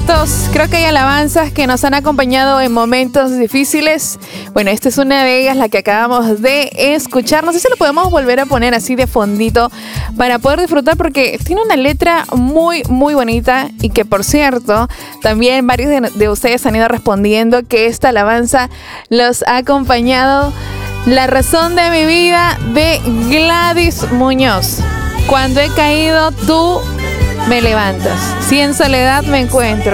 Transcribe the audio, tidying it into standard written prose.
bonitos. Creo que hay alabanzas que nos han acompañado en momentos difíciles. Bueno, esta es una de ellas, la que acabamos de escuchar. No sé si lo podemos volver a poner así de fondito para poder disfrutar, porque tiene una letra muy, muy bonita. Y que, por cierto, también varios de ustedes han ido respondiendo que esta alabanza los ha acompañado. La razón de mi vida, de Gladys Muñoz. Cuando he caído, tú me levantas. Si en soledad me encuentro.